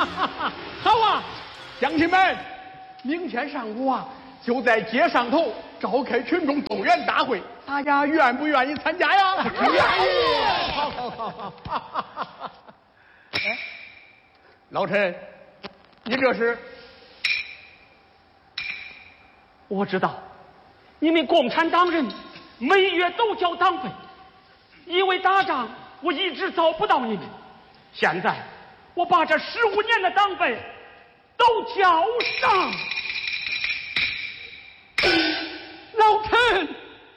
好啊，乡亲们，明天上午啊，就在街上头召开群众动员大会，大家愿不愿意参加呀？愿意。好。哎，老陈，你这是？ 我知道，你们共产党人每月都交党费，因为打仗我一直找不到你们。现在我把这15年的党费都交上。 老陈。